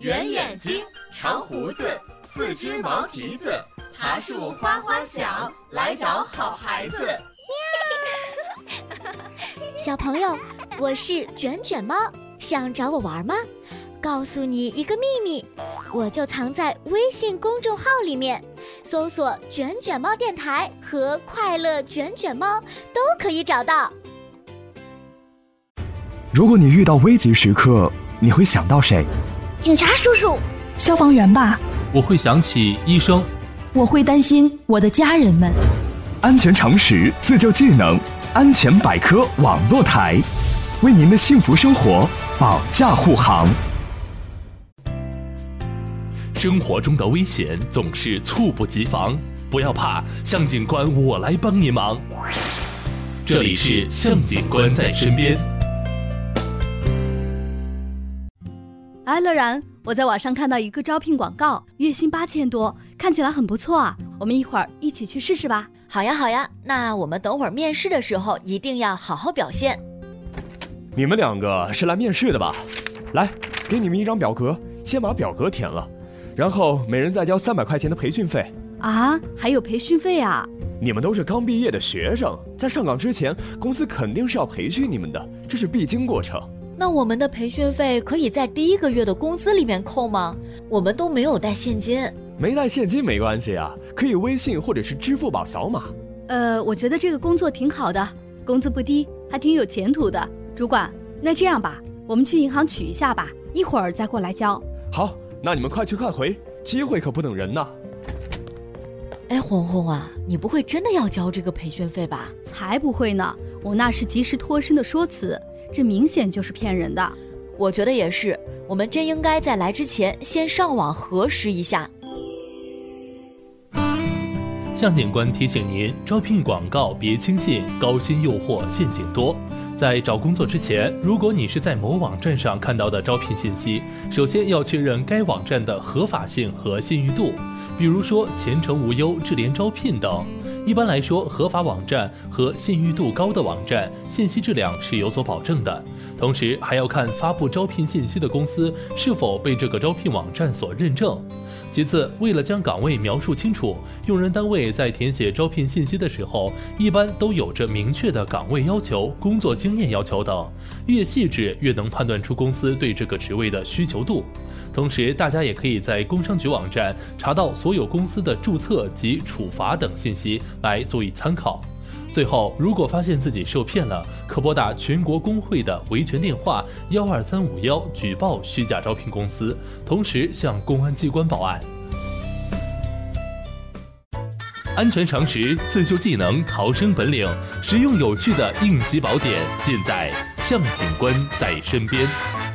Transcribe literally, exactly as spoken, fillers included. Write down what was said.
圆眼睛，长胡子，四只毛蹄子，爬树花花小，来找好孩子。 小朋友，我是卷卷猫，想找我玩吗？告诉你一个秘密，我就藏在微信公众号里面，搜索卷卷猫电台和快乐卷卷猫都可以找到。 如果你遇到危急时刻，你会想到谁？ 警察叔叔。 消防员吧。 我会想起医生。 我会担心我的家人们。 安全常识，自救技能，安全百科网络台，为您的幸福生活保驾护航。 生活中的危险总是猝不及防，不要怕，向警官我来帮您忙。这里是向警官在身边。 哎，乐然，我在网上看到一个招聘广告，月薪八千多，看起来很不错啊。我们一会儿一起去试试吧。 好呀好呀，那我们等会儿面试的时候一定要好好表现。 你们两个是来面试的吧？来，给你们一张表格，先把表格填了，然后每人再交三百块钱的培训费。 啊，还有培训费啊？ 你们都是刚毕业的学生，在上岗之前，公司肯定是要培训你们的，这是必经过程。 那我们的培训费可以在第一个月的工资里面扣吗？我们都没有带现金。 没带现金没关系啊，可以微信或者是支付宝扫码。 呃，我觉得这个工作挺好的，工资不低，还挺有前途的。主管，那这样吧，我们去银行取一下吧，一会儿再过来交。 好，那你们快去快回，机会可不等人呐。 哎，红红啊，你不会真的要交这个培训费吧？ 才不会呢，我那是及时脱身的说辞，这明显就是骗人的。 我觉得也是，我们真应该在来之前先上网核实一下。 向警官提醒您，招聘广告别轻信，高薪诱惑陷阱多。在找工作之前，如果你是在某网站上看到的招聘信息，首先要确认该网站的合法性和信誉度，比如说前程无忧、智联招聘等。一般来说，合法网站和信誉度高的网站，信息质量是有所保证的。同时，还要看发布招聘信息的公司是否被这个招聘网站所认证。其次，为了将岗位描述清楚，用人单位在填写招聘信息的时候，一般都有着明确的岗位要求、工作经验要求等，越细致越能判断出公司对这个职位的需求度。同时，大家也可以在工商局网站查到所有公司的注册及处罚等信息来做以参考。最后，如果发现自己受骗了，可拨打全国工会的维权电话幺二三五幺举报虚假招聘公司，同时向公安机关报案。安全常识、自救技能、逃生本领，实用有趣的应急宝典，尽在向警官在身边。